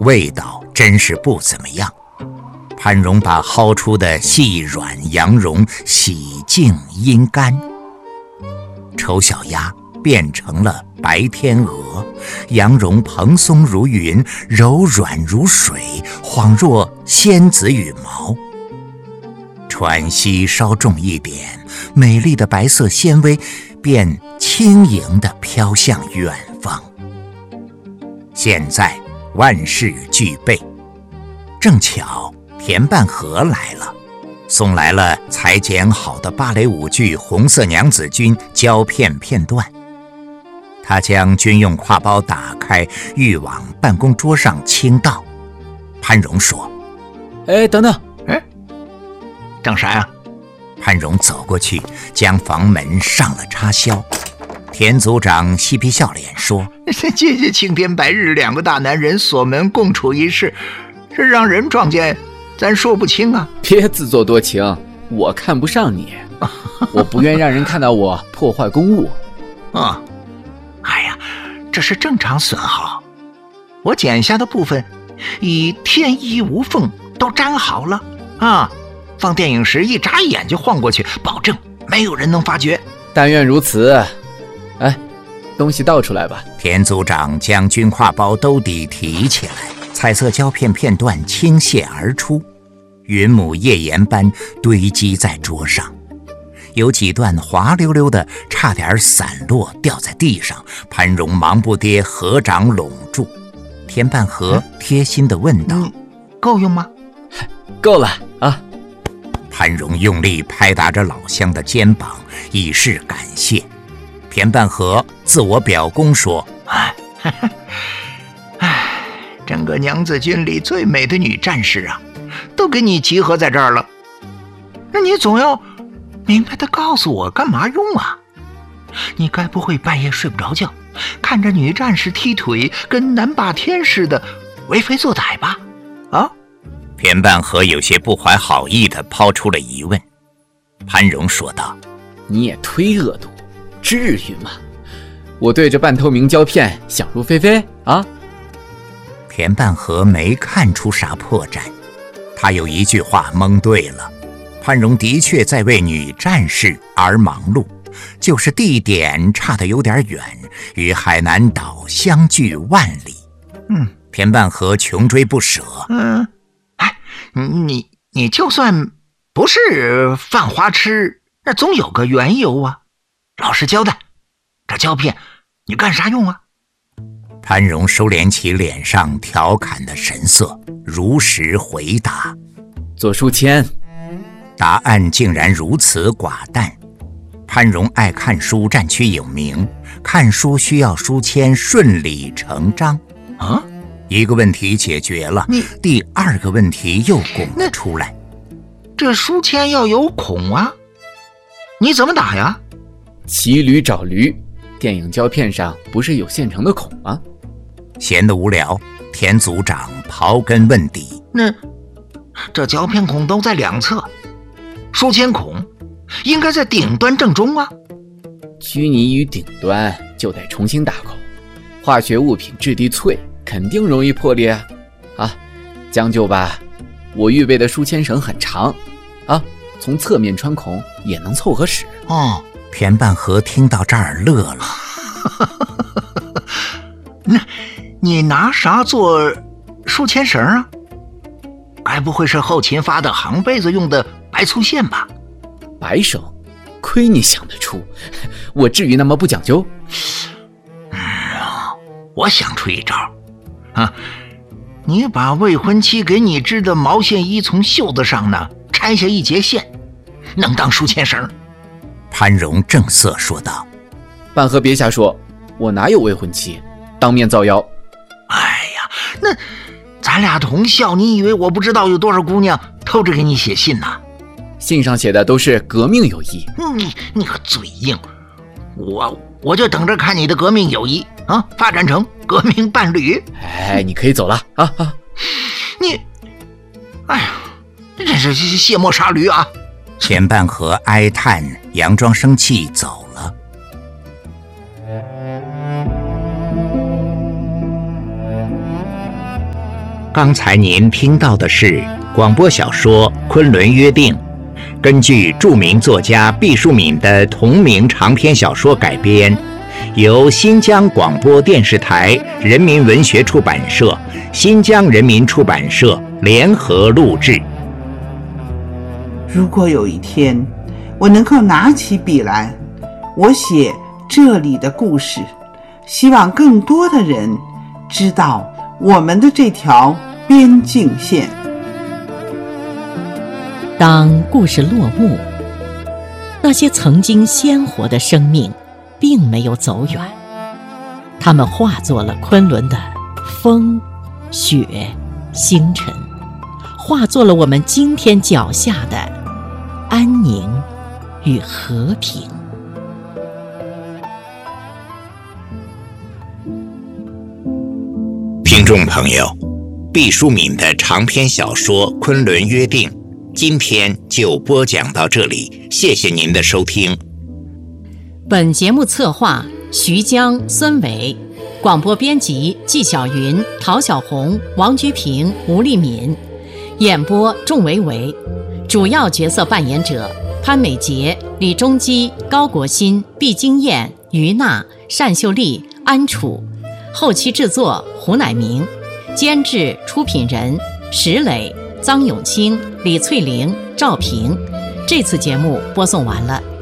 味道真是不怎么样。潘荣把蒿出的细软羊绒洗净阴干，丑小鸭变成了白天鹅，羊绒蓬松如云，柔软如水，恍若仙子羽毛。喘息稍重一点，美丽的白色纤维便轻盈地飘向远方。现在万事俱备，正巧田半河来了，送来了裁剪好的芭蕾舞剧《红色娘子军》胶片片段。他将军用挎包打开，欲往办公桌上倾倒。潘荣说：“ 等等， 整啥呀？” 潘荣走过去，将房门上了插销。田组长嬉皮笑脸说：“ 这青天白日，两个大男人锁门共处一室，这让人撞见，咱说不清啊。” 别自作多情，我看不上你，我不愿让人看到我破坏公物。 哎呀，这是正常损耗，我剪下的部分已天衣无缝，都粘好了啊！放电影时一眨眼就晃过去，保证没有人能发觉。 但愿如此。东西倒出来吧。 田组长将军挎包兜底提起来，彩色胶片片段倾泻而出，云母页岩般堆积在桌上。有几段滑溜溜的，差点散落掉在地上。潘荣忙不迭合掌拢住。田半河贴心地问道：“ 够用吗？”“ 够了啊！” 潘荣用力拍打着老乡的肩膀，以示感谢。田半河自我表功说：“ 整个娘子军里最美的女战士啊，都给你集合在这儿了。那你总要明白地告诉我干嘛用啊？你该不会半夜睡不着觉，看着女战士踢腿跟南霸天似的为非作歹吧？” 田半河有些不怀好意地抛出了疑问。潘荣说道：“ 你也忒恶毒，至于吗？我对着半透明胶片想入非非啊？” 田半河没看出啥破绽，他有一句话蒙对了。潘荣的确在为女战士而忙碌，就是地点差得有点远，与海南岛相距万里。田半河穷追不舍。 你就算不是犯花痴，那总有个缘由啊。老实交代，这胶片你干啥用啊？ 潘荣收敛起脸上调侃的神色，如实回答：“ 做书签。” 答案竟然如此寡淡。潘荣爱看书，占区有名，看书需要书签顺理成章。一个问题解决了，第二个问题又拱了出来。 这书签要有孔啊，你怎么打呀？ 骑驴找驴，电影胶片上不是有现成的孔吗？ 闲得无聊，田组长刨根问底。 那这胶片孔都在两侧，书签孔应该在顶端正中啊。 拘泥于顶端就得重新打孔，化学物品质地脆，肯定容易破裂啊！将就吧，我预备的书签绳很长啊，从侧面穿孔也能凑合使。 田半河听到这儿乐了。 那你拿啥做书签绳啊？该不会是后勤发的航被子用的白粗线吧？ 白绳，亏你想得出，我至于那么不讲究？ 我想出一招啊！你把未婚妻给你织的毛线衣从袖子上呢拆下一截线，能当书签绳。 潘荣正色说道：“ 半河别瞎说，我哪有未婚妻？当面造谣。” 哎呀，那咱俩同校，你以为我不知道有多少姑娘偷着给你写信呢？ 信上写的都是革命友谊。 你可嘴硬，我就等着看你的革命友谊啊发展成革命伴侣。 你可以走了啊！ 哎呀，真是卸磨杀驴啊！ 田半河哀叹，佯装生气走了。 刚才您听到的是广播小说《昆仑约定》，根据著名作家毕淑敏的同名长篇小说改编，由新疆广播电视台人民文学出版社、新疆人民出版社联合录制。 如果有一天我能够拿起笔来，我写这里的故事，希望更多的人知道我们的这条边境线。 当故事落幕，那些曾经鲜活的生命并没有走远，它们化作了昆仑的风、雪、星辰，化作了我们今天脚下的安宁与和平。 听众朋友，毕淑敏的长篇小说《昆仑约定》今天就播讲到这里，谢谢您的收听。 本节目策划徐江、孙伟，广播编辑纪晓云、陶小红、王菊平、吴丽敏，演播仲维维，主要角色扮演者潘美杰、李中基、高国新、毕金燕、于娜、单秀丽、安楚，后期制作胡乃明，监制出品人石磊、臧永清、李翠玲、赵平。这次节目播送完了。